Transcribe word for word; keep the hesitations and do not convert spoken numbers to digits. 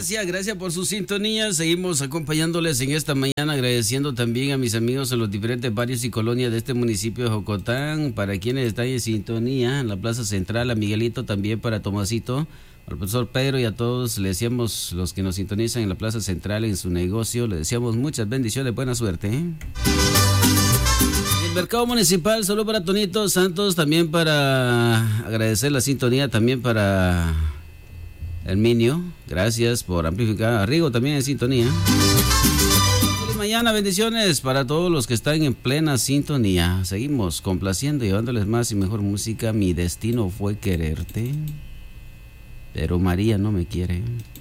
Gracias, gracias por su sintonía. Seguimos acompañándoles en esta mañana, agradeciendo también a mis amigos en los diferentes barrios y colonias de este municipio de Jocotán, para quienes están en sintonía en la Plaza Central, a Miguelito, también para Tomasito, al profesor Pedro y a todos. Le decíamos, los que nos sintonizan en la Plaza Central, en su negocio, le deseamos muchas bendiciones, buena suerte, ¿eh? El mercado municipal, solo para Tonito Santos, también para agradecer la sintonía, también para Herminio, gracias por amplificar. Arrigo también en sintonía. Feliz mañana, bendiciones para todos los que están en plena sintonía. Seguimos complaciendo, llevándoles más y mejor música. Mi destino fue quererte, pero María no me quiere.